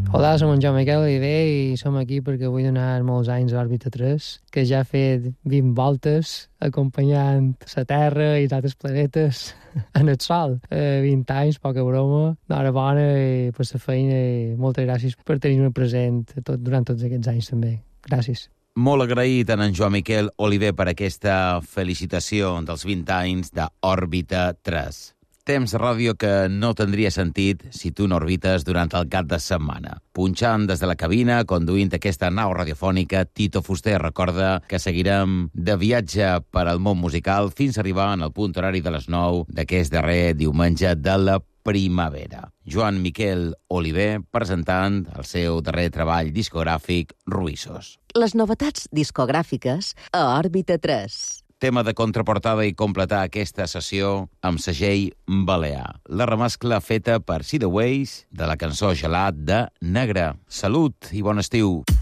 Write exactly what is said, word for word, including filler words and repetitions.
Hola, som en Joan Miquel Oliver i som aquí perquè vull donar molts anys a Òrbita tres, que ja ha fet vint voltes acompanyant la Terra i d'altres planetes en el Sol. Eh, vint anys, poca broma, enhorabona i per la feina i moltes gràcies per tenir-me present tot, durant tots aquests anys també. Gràcies. Molt agraït a en Joan Miquel Oliver per aquesta felicitació dels vint anys d'Òrbita tres. Temps de ràdio que no tindria sentit si tu no orbites durant el cap de setmana. Punxant des de la cabina, conduint aquesta nau radiofònica, Tito Fuster recorda que seguirem de viatge per al món musical fins a arribar en el punt horari de les nou d'aquest darrer diumenge de la primavera. Joan Miquel Oliver presentant el seu darrer treball discogràfic, Ruïssos. Les novetats discogràfiques a Òrbita tres. Tema de contraportada i completar aquesta sessió amb segell balear. La remescla feta per See the Ways de la cançó Gelat de Negre. Salut i bon estiu!